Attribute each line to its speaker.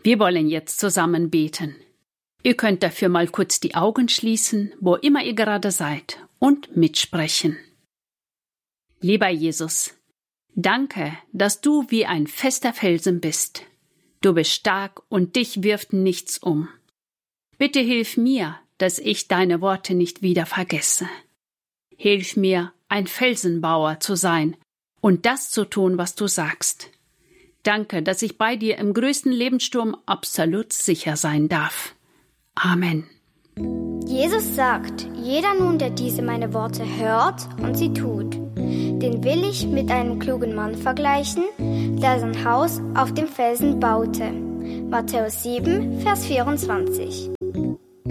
Speaker 1: Wir wollen jetzt zusammen beten. Ihr könnt dafür mal kurz die Augen schließen, wo immer ihr gerade seid, und mitsprechen. Lieber Jesus, danke, dass du wie ein fester Felsen bist. Du bist stark und dich wirft nichts um. Bitte hilf mir, dass ich deine Worte nicht wieder vergesse. Hilf mir, ein Felsenbauer zu sein und das zu tun, was du sagst. Danke, dass ich bei dir im größten Lebenssturm absolut sicher sein darf. Amen.
Speaker 2: Jesus sagt, jeder nun, der diese meine Worte hört und sie tut, den will ich mit einem klugen Mann vergleichen, der sein Haus auf dem Felsen baute. Matthäus 7, Vers 24.